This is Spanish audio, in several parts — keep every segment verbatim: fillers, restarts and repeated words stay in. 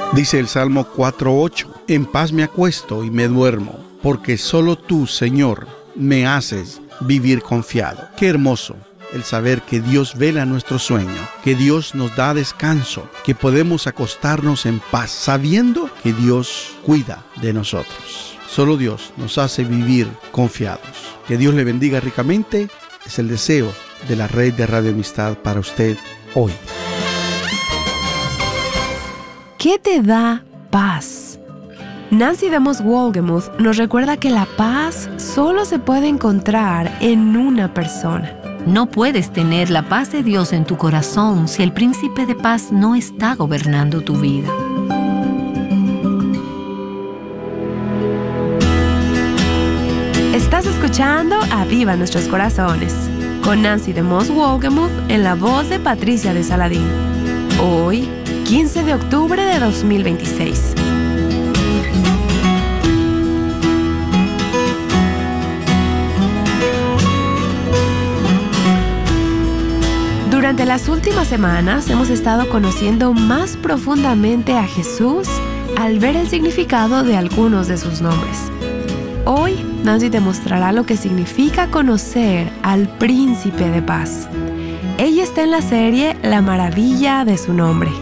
Dice el Salmo cuatro ocho, en paz me acuesto y me duermo, porque solo tú, Señor, me haces vivir confiado. Qué hermoso el saber que Dios vela nuestro sueño, que Dios nos da descanso, que podemos acostarnos en paz, sabiendo que Dios cuida de nosotros. Solo Dios nos hace vivir confiados. Que Dios le bendiga ricamente, es el deseo de la red de Radio Amistad para usted hoy. ¿Qué te da paz? Nancy DeMoss Wolgemuth nos recuerda que la paz solo se puede encontrar en una persona. No puedes tener la paz de Dios en tu corazón si el príncipe de paz no está gobernando tu vida. Estás escuchando Aviva Nuestros Corazones con Nancy DeMoss Wolgemuth en la voz de Patricia de Saladín. Hoy, quince de octubre de dos mil veintiséis. Durante las últimas semanas hemos estado conociendo más profundamente a Jesús al ver el significado de algunos de sus nombres. Hoy, Nancy te mostrará lo que significa conocer al Príncipe de Paz. Ella está en la serie La Maravilla de su Nombre.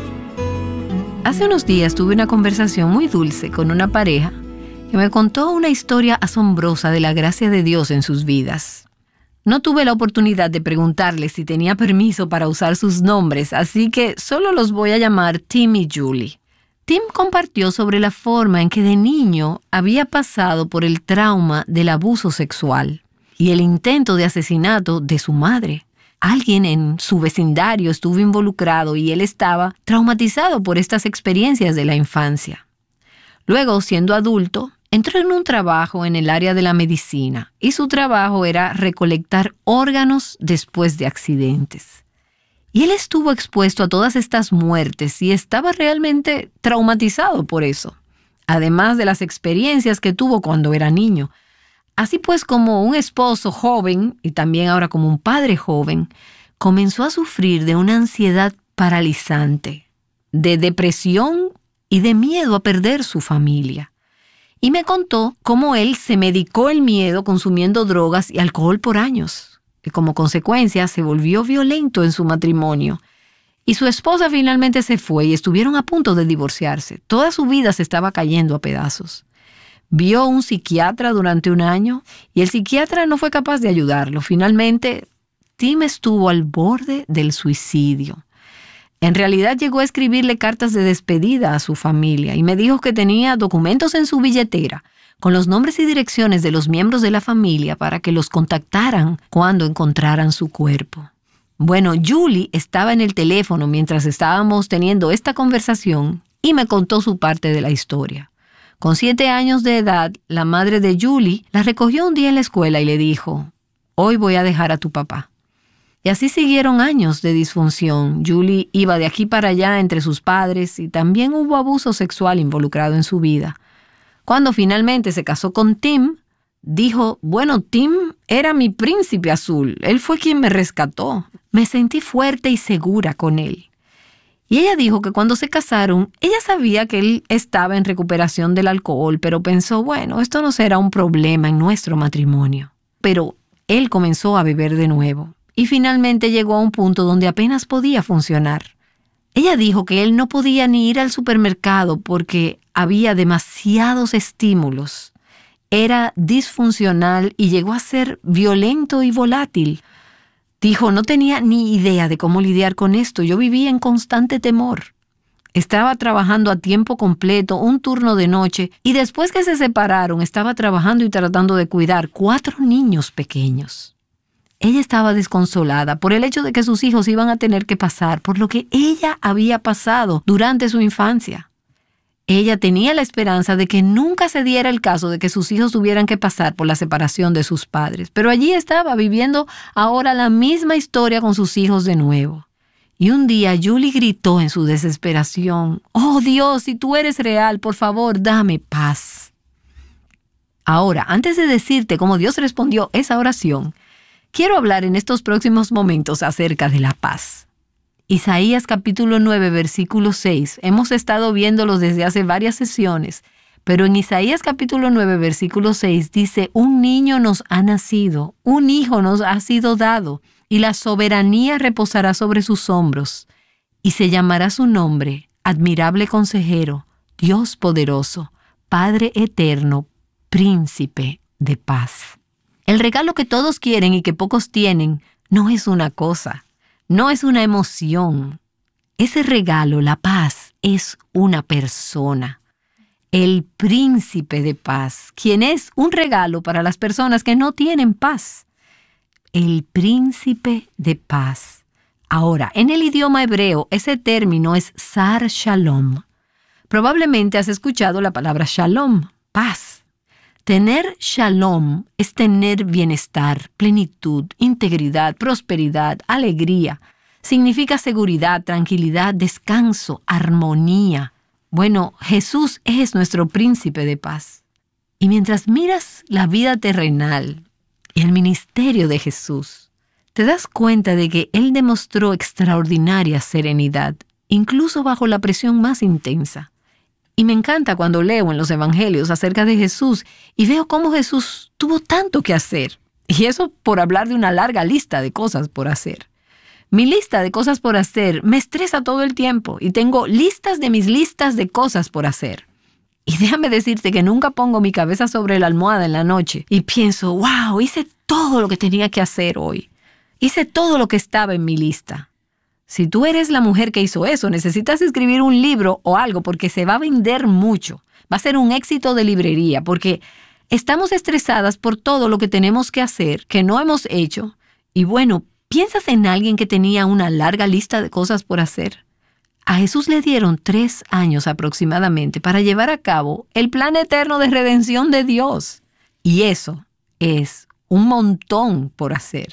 Hace unos días tuve una conversación muy dulce con una pareja que me contó una historia asombrosa de la gracia de Dios en sus vidas. No tuve la oportunidad de preguntarles si tenía permiso para usar sus nombres, así que solo los voy a llamar Tim y Julie. Tim compartió sobre la forma en que de niño había pasado por el trauma del abuso sexual y el intento de asesinato de su madre. Alguien en su vecindario estuvo involucrado y él estaba traumatizado por estas experiencias de la infancia. Luego, siendo adulto, entró en un trabajo en el área de la medicina y su trabajo era recolectar órganos después de accidentes. Y él estuvo expuesto a todas estas muertes y estaba realmente traumatizado por eso, además de las experiencias que tuvo cuando era niño. Así pues, como un esposo joven y también ahora como un padre joven, comenzó a sufrir de una ansiedad paralizante, de depresión y de miedo a perder su familia. Y me contó cómo él se medicó el miedo consumiendo drogas y alcohol por años. Y como consecuencia se volvió violento en su matrimonio. Y su esposa finalmente se fue y estuvieron a punto de divorciarse. Toda su vida se estaba cayendo a pedazos. Vio a un psiquiatra durante un año y el psiquiatra no fue capaz de ayudarlo. Finalmente, Tim estuvo al borde del suicidio. En realidad llegó a escribirle cartas de despedida a su familia y me dijo que tenía documentos en su billetera con los nombres y direcciones de los miembros de la familia para que los contactaran cuando encontraran su cuerpo. Bueno, Julie estaba en el teléfono mientras estábamos teniendo esta conversación y me contó su parte de la historia. Con siete años de edad, la madre de Julie la recogió un día en la escuela y le dijo, «Hoy voy a dejar a tu papá». Y así siguieron años de disfunción. Julie iba de aquí para allá entre sus padres y también hubo abuso sexual involucrado en su vida. Cuando finalmente se casó con Tim, dijo, bueno, Tim era mi príncipe azul. Él fue quien me rescató. Me sentí fuerte y segura con él. Y ella dijo que cuando se casaron, ella sabía que él estaba en recuperación del alcohol, pero pensó, bueno, esto no será un problema en nuestro matrimonio. Pero él comenzó a beber de nuevo. Y finalmente llegó a un punto donde apenas podía funcionar. Ella dijo que él no podía ni ir al supermercado porque había demasiados estímulos. Era disfuncional y llegó a ser violento y volátil. Dijo, no tenía ni idea de cómo lidiar con esto. Yo vivía en constante temor. Estaba trabajando a tiempo completo, un turno de noche, y después que se separaron, estaba trabajando y tratando de cuidar cuatro niños pequeños. Ella estaba desconsolada por el hecho de que sus hijos iban a tener que pasar por lo que ella había pasado durante su infancia. Ella tenía la esperanza de que nunca se diera el caso de que sus hijos tuvieran que pasar por la separación de sus padres, pero allí estaba viviendo ahora la misma historia con sus hijos de nuevo. Y un día Julie gritó en su desesperación, «Oh Dios, si tú eres real, por favor, dame paz». Ahora, antes de decirte cómo Dios respondió esa oración, quiero hablar en estos próximos momentos acerca de la paz. Isaías capítulo nueve, versículo seis. Hemos estado viéndolos desde hace varias sesiones, pero en Isaías capítulo nueve, versículo seis dice, un niño nos ha nacido, un hijo nos ha sido dado, y la soberanía reposará sobre sus hombros, y se llamará su nombre, Admirable Consejero, Dios Poderoso, Padre Eterno, Príncipe de Paz. El regalo que todos quieren y que pocos tienen no es una cosa, no es una emoción. Ese regalo, la paz, es una persona. El Príncipe de Paz, quien es un regalo para las personas que no tienen paz. El Príncipe de Paz. Ahora, en el idioma hebreo, ese término es Sar Shalom. Probablemente has escuchado la palabra Shalom, paz. Tener Shalom es tener bienestar, plenitud, integridad, prosperidad, alegría. Significa seguridad, tranquilidad, descanso, armonía. Bueno, Jesús es nuestro Príncipe de Paz. Y mientras miras la vida terrenal y el ministerio de Jesús, te das cuenta de que Él demostró extraordinaria serenidad, incluso bajo la presión más intensa. Y me encanta cuando leo en los evangelios acerca de Jesús y veo cómo Jesús tuvo tanto que hacer. Y eso por hablar de una larga lista de cosas por hacer. Mi lista de cosas por hacer me estresa todo el tiempo y tengo listas de mis listas de cosas por hacer. Y déjame decirte que nunca pongo mi cabeza sobre la almohada en la noche y pienso, wow, hice todo lo que tenía que hacer hoy. Hice todo lo que estaba en mi lista. Si tú eres la mujer que hizo eso, necesitas escribir un libro o algo porque se va a vender mucho. Va a ser un éxito de librería porque estamos estresadas por todo lo que tenemos que hacer, que no hemos hecho. Y bueno, ¿piensas en alguien que tenía una larga lista de cosas por hacer? A Jesús le dieron tres años aproximadamente para llevar a cabo el plan eterno de redención de Dios. Y eso es un montón por hacer.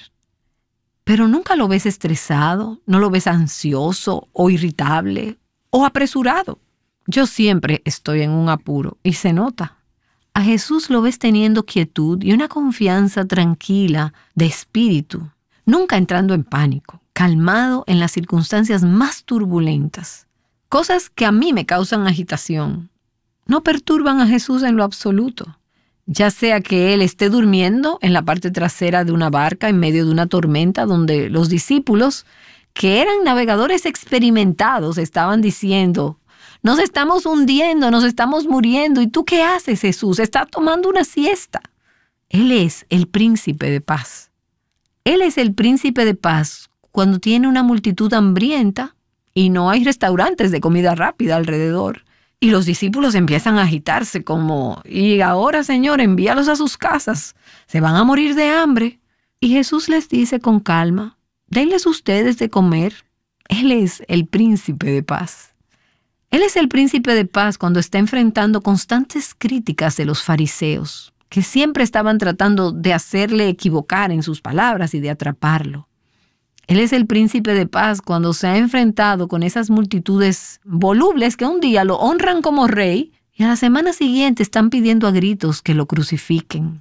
Pero nunca lo ves estresado, no lo ves ansioso o irritable o apresurado. Yo siempre estoy en un apuro y se nota. A Jesús lo ves teniendo quietud y una confianza tranquila de espíritu, nunca entrando en pánico, calmado en las circunstancias más turbulentas. Cosas que a mí me causan agitación no perturban a Jesús en lo absoluto. Ya sea que Él esté durmiendo en la parte trasera de una barca en medio de una tormenta donde los discípulos, que eran navegadores experimentados, estaban diciendo, nos estamos hundiendo, nos estamos muriendo, ¿y tú qué haces, Jesús? Está tomando una siesta. Él es el Príncipe de Paz. Él es el Príncipe de Paz cuando tiene una multitud hambrienta y no hay restaurantes de comida rápida alrededor. Y los discípulos empiezan a agitarse como, y ahora, Señor, envíalos a sus casas, se van a morir de hambre. Y Jesús les dice con calma, denles ustedes de comer. Él es el Príncipe de Paz. Él es el Príncipe de Paz cuando está enfrentando constantes críticas de los fariseos, que siempre estaban tratando de hacerle equivocar en sus palabras y de atraparlo. Él es el Príncipe de Paz cuando se ha enfrentado con esas multitudes volubles que un día lo honran como rey y a la semana siguiente están pidiendo a gritos que lo crucifiquen.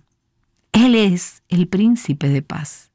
Él es el Príncipe de Paz.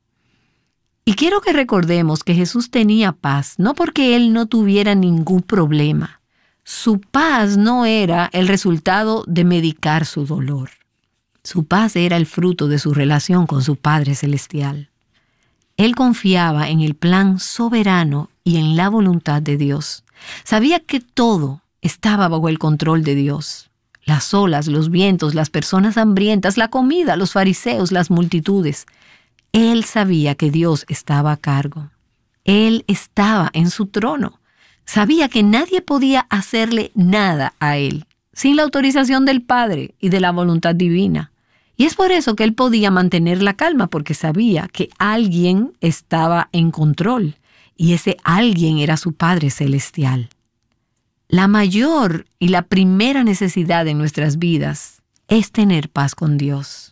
Y quiero que recordemos que Jesús tenía paz, no porque Él no tuviera ningún problema. Su paz no era el resultado de medicar su dolor. Su paz era el fruto de su relación con su Padre Celestial. Él confiaba en el plan soberano y en la voluntad de Dios. Sabía que todo estaba bajo el control de Dios. Las olas, los vientos, las personas hambrientas, la comida, los fariseos, las multitudes. Él sabía que Dios estaba a cargo. Él estaba en su trono. Sabía que nadie podía hacerle nada a él sin la autorización del Padre y de la voluntad divina. Y es por eso que él podía mantener la calma, porque sabía que alguien estaba en control, y ese alguien era su Padre Celestial. La mayor y la primera necesidad en nuestras vidas es tener paz con Dios.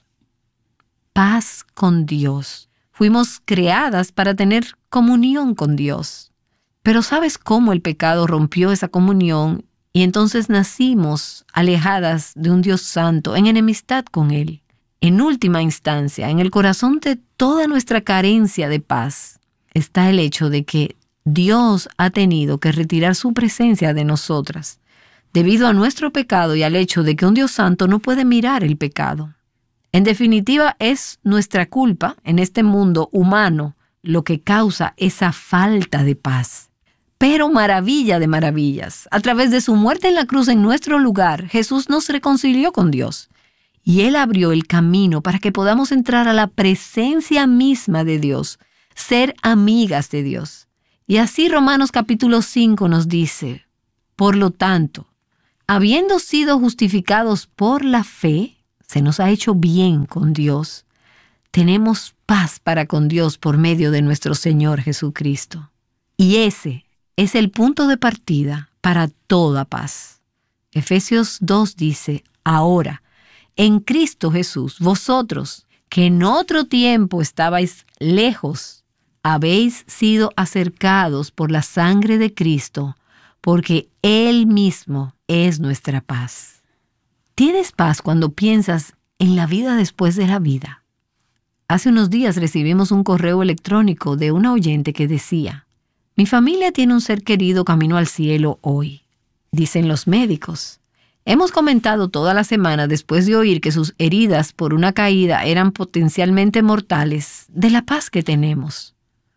Paz con Dios. Fuimos creadas para tener comunión con Dios. Pero ¿sabes cómo el pecado rompió esa comunión y entonces nacimos alejadas de un Dios santo, en enemistad con Él? En última instancia, en el corazón de toda nuestra carencia de paz, está el hecho de que Dios ha tenido que retirar su presencia de nosotras, debido a nuestro pecado y al hecho de que un Dios santo no puede mirar el pecado. En definitiva, es nuestra culpa en este mundo humano lo que causa esa falta de paz. Pero maravilla de maravillas, a través de su muerte en la cruz en nuestro lugar, Jesús nos reconcilió con Dios. Y Él abrió el camino para que podamos entrar a la presencia misma de Dios, ser amigas de Dios. Y así Romanos capítulo cinco nos dice, por lo tanto, habiendo sido justificados por la fe, se nos ha hecho bien con Dios. Tenemos paz para con Dios por medio de nuestro Señor Jesucristo. Y ese es el punto de partida para toda paz. Efesios dos dice, ahora, en Cristo Jesús, vosotros, que en otro tiempo estabais lejos, habéis sido acercados por la sangre de Cristo, porque Él mismo es nuestra paz. ¿Tienes paz cuando piensas en la vida después de la vida? Hace unos días recibimos un correo electrónico de una oyente que decía, mi familia tiene un ser querido camino al cielo hoy, dicen los médicos. Hemos comentado toda la semana después de oír que sus heridas por una caída eran potencialmente mortales de la paz que tenemos.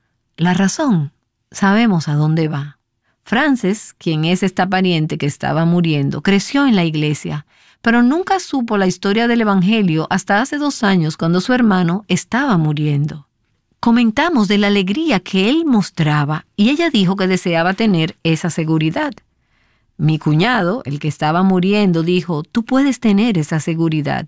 La razón, sabemos a dónde va. Frances, quien es esta pariente que estaba muriendo, creció en la iglesia, pero nunca supo la historia del Evangelio hasta hace dos años cuando su hermano estaba muriendo. Comentamos de la alegría que él mostraba y ella dijo que deseaba tener esa seguridad. Mi cuñado, el que estaba muriendo, dijo, tú puedes tener esa seguridad.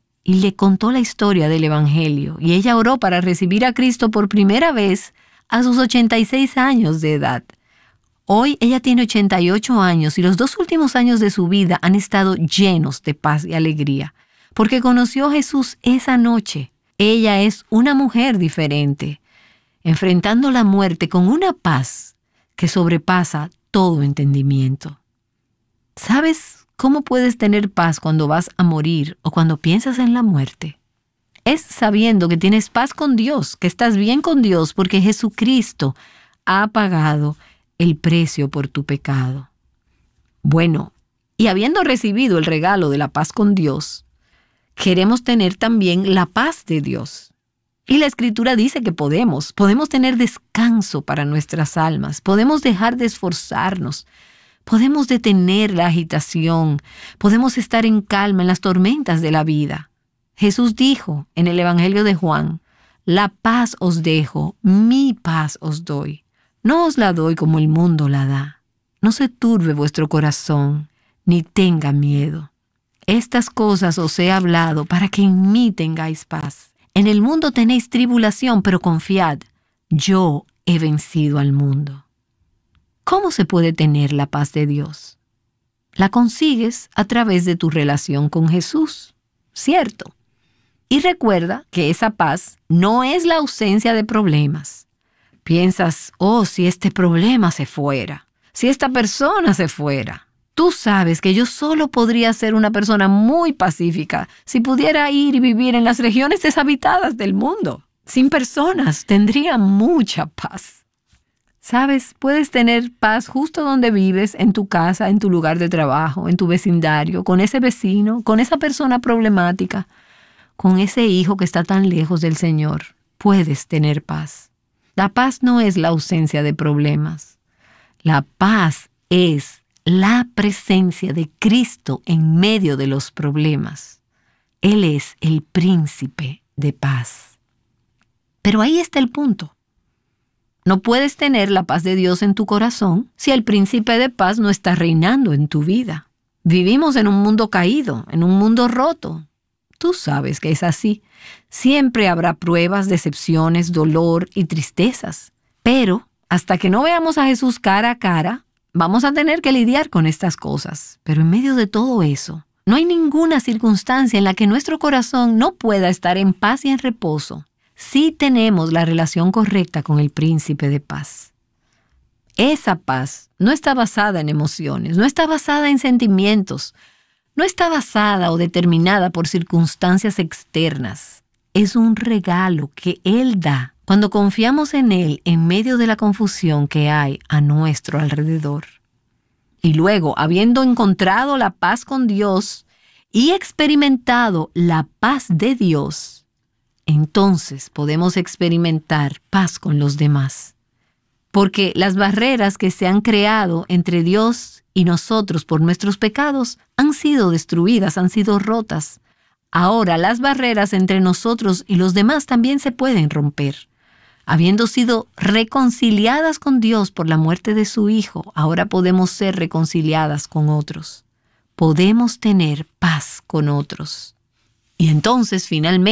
Y le contó la historia del Evangelio y ella oró para recibir a Cristo por primera vez a sus ochenta y seis años de edad. Hoy ella tiene ochenta y ocho años y los dos últimos años de su vida han estado llenos de paz y alegría, porque conoció a Jesús esa noche. Ella es una mujer diferente, enfrentando la muerte con una paz que sobrepasa todo entendimiento. ¿Sabes cómo puedes tener paz cuando vas a morir o cuando piensas en la muerte? Es sabiendo que tienes paz con Dios, que estás bien con Dios porque Jesucristo ha pagado el precio por tu pecado. Bueno, y habiendo recibido el regalo de la paz con Dios, queremos tener también la paz de Dios. Y la Escritura dice que podemos, podemos tener descanso para nuestras almas, podemos dejar de esforzarnos, podemos detener la agitación, podemos estar en calma en las tormentas de la vida. Jesús dijo en el Evangelio de Juan, la paz os dejo, mi paz os doy. No os la doy como el mundo la da. No se turbe vuestro corazón, ni tenga miedo. Estas cosas os he hablado para que en mí tengáis paz. En el mundo tenéis tribulación, pero confiad, yo he vencido al mundo. ¿Cómo se puede tener la paz de Dios? La consigues a través de tu relación con Jesús, ¿cierto? Y recuerda que esa paz no es la ausencia de problemas. Piensas, oh, si este problema se fuera, si esta persona se fuera. Tú sabes que yo solo podría ser una persona muy pacífica si pudiera ir y vivir en las regiones deshabitadas del mundo. Sin personas tendría mucha paz. Sabes, puedes tener paz justo donde vives, en tu casa, en tu lugar de trabajo, en tu vecindario, con ese vecino, con esa persona problemática, con ese hijo que está tan lejos del Señor. Puedes tener paz. La paz no es la ausencia de problemas. La paz es la presencia de Cristo en medio de los problemas. Él es el príncipe de paz. Pero ahí está el punto. No puedes tener la paz de Dios en tu corazón si el príncipe de paz no está reinando en tu vida. Vivimos en un mundo caído, en un mundo roto. Tú sabes que es así. Siempre habrá pruebas, decepciones, dolor y tristezas. Pero hasta que no veamos a Jesús cara a cara, vamos a tener que lidiar con estas cosas. Pero en medio de todo eso, no hay ninguna circunstancia en la que nuestro corazón no pueda estar en paz y en reposo si tenemos la relación correcta con el príncipe de paz. Esa paz no está basada en emociones, no está basada en sentimientos, no está basada o determinada por circunstancias externas. Es un regalo que Él da cuando confiamos en Él en medio de la confusión que hay a nuestro alrededor. Y luego, habiendo encontrado la paz con Dios y experimentado la paz de Dios, entonces podemos experimentar paz con los demás. Porque las barreras que se han creado entre Dios y nosotros por nuestros pecados han sido destruidas, han sido rotas. Ahora las barreras entre nosotros y los demás también se pueden romper. Habiendo sido reconciliadas con Dios por la muerte de su Hijo, ahora podemos ser reconciliadas con otros. Podemos tener paz con otros. Y entonces, finalmente,